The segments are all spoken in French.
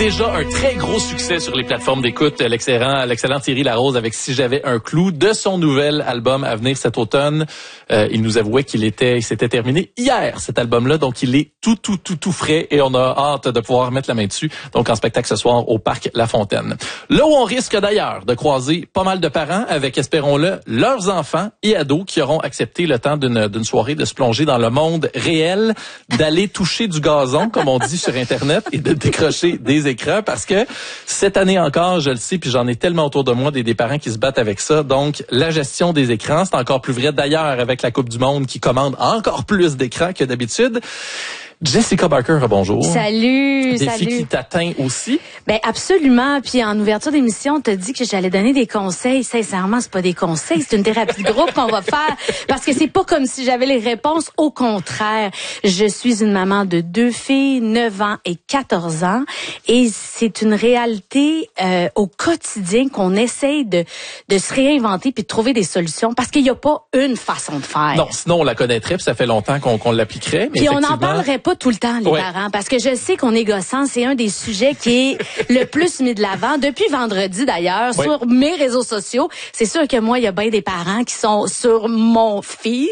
déjà un très gros succès sur les plateformes d'écoute. L'excellent Thierry Larose avec Si j'avais un clou de son nouvel album à venir cet automne. Il nous avouait qu'il s'était terminé hier, cet album-là. Donc, il est tout frais et on a hâte de pouvoir mettre la main dessus. Donc, en spectacle ce soir au Parc La Fontaine. Là où on risque d'ailleurs de croiser pas mal de parents avec, espérons-le, leurs enfants et ados qui auront accepté le temps d'une soirée de se plonger dans le monde réel, d'aller toucher du gazon, comme on dit sur Internet, et de décrocher des écrans parce que cette année encore, je le sais, puis j'en ai tellement autour de moi des parents qui se battent avec ça. Donc, la gestion des écrans, c'est encore plus vrai d'ailleurs avec la Coupe du Monde qui commande encore plus d'écrans que d'habitude. Jessica Barker, bonjour. Salut. Défi qui t'atteint aussi? Ben absolument. Puis en ouverture d'émission, on t'a dit que j'allais donner des conseils. Sincèrement, c'est pas des conseils, c'est une thérapie de groupe qu'on va faire. Parce que c'est pas comme si j'avais les réponses. Au contraire, je suis une maman de 2 filles, 9 ans et 14 ans. Et c'est une réalité au quotidien qu'on essaye de se réinventer puis de trouver des solutions. Parce qu'il y a pas une façon de faire. Non, sinon on la connaîtrait puis ça fait longtemps qu'on l'appliquerait. Mais puis on n'en parlerait pas tout le temps, les parents, parce que je sais qu'on est gossant, c'est un des sujets qui est le plus mis de l'avant. Depuis vendredi, d'ailleurs, sur mes réseaux sociaux, c'est sûr que moi, il y a bien des parents qui sont sur mon fil.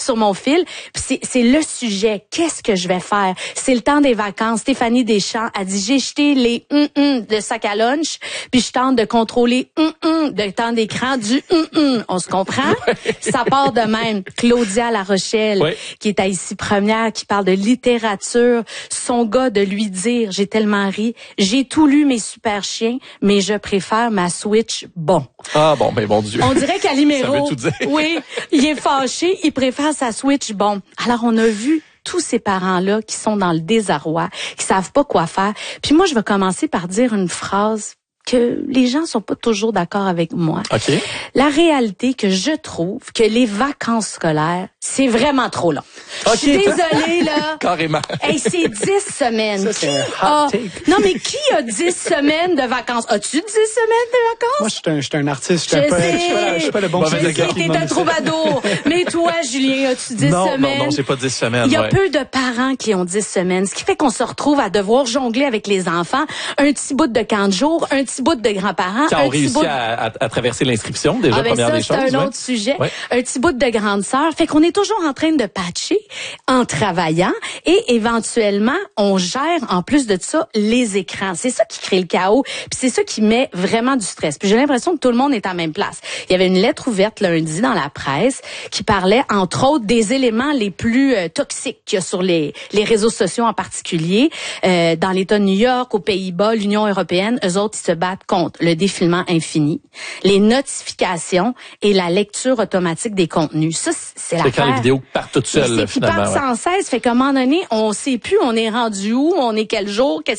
C'est le sujet. Qu'est-ce que je vais faire? C'est le temps des vacances. Stéphanie Deschamps a dit, j'ai jeté les de sac à lunch, puis je tente de contrôler de temps d'écran du On se comprend? Ça part de même. Claudia La Rochelle, qui est à Ici Première, qui parle de littérature. Son gars de lui dire, j'ai tellement ri, j'ai tout lu mes super chiens, mais je préfère ma Switch bon. Ah bon, ben bon Dieu. On dirait qu'Alimero, ça veut tout dire. Oui, il est fâché, il préfère sa Switch bon. Alors on a vu tous ces parents-là qui sont dans le désarroi, qui savent pas quoi faire. Puis moi, je vais commencer par dire une phrase que les gens sont pas toujours d'accord avec moi. Okay. La réalité que je trouve que les vacances scolaires, c'est vraiment trop long. Je suis désolée, là. Carrément. Hey, c'est 10 semaines. Ça, c'est un hot take. Non, mais qui a 10 semaines de vacances? As-tu 10 semaines de vacances? Moi, je suis un artiste. Je suis pas le bon Je sais, t'es un troubadour. Mais toi, Julien, as-tu 10 semaines? Non, j'ai pas 10 semaines. Il y a peu de parents qui ont 10 semaines. Ce qui fait qu'on se retrouve à devoir jongler avec les enfants. Un petit bout de camp de jour, un petit bout de grands-parents. Qui ont réussi à traverser l'inscription, déjà, première des choses. C'est un autre sujet. Un petit bout de grande sœur. Fait qu'on est toujours en train de patcher en travaillant et éventuellement, on gère en plus de ça les écrans. C'est ça qui crée le chaos. Puis c'est ça qui met vraiment du stress. Puis j'ai l'impression que tout le monde est à la même place. Il y avait une lettre ouverte lundi dans la presse qui parlait, entre autres, des éléments les plus toxiques qu'il y a sur les réseaux sociaux en particulier. Dans l'État de New York, aux Pays-Bas, l'Union européenne, eux autres, ils se battent contre le défilement infini, les notifications et la lecture automatique des contenus. Ça, c'est l'affaire. C'est quand les vidéos partent toutes seules, finalement. Qui partent sans cesse. Fait qu'à un moment donné, on sait plus on est rendu où, on est quel jour,